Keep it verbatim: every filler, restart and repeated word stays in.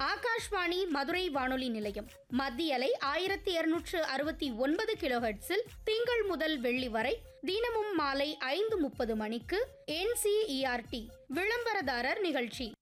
ஆகாஷ்வாணி மதுரை வானொலி நிலையம் மத்திய அலை ஆயிரத்தி இருநூற்று அறுபத்தி ஒன்பது கிலோஹெர்ட்ஸில் திங்கள் முதல் வெள்ளி வரை தினமும் மாலை ஐந்து முப்பது மணிக்கு N C E R D விளம்பரதாரர் நிகழ்ச்சி.